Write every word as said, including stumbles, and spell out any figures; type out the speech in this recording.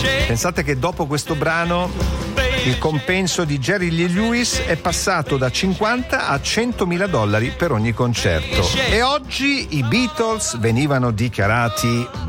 Pensate che dopo questo brano il compenso di Jerry Lee Lewis è passato da cinquanta a centomila dollari per ogni concerto. E oggi i Beatles venivano dichiarati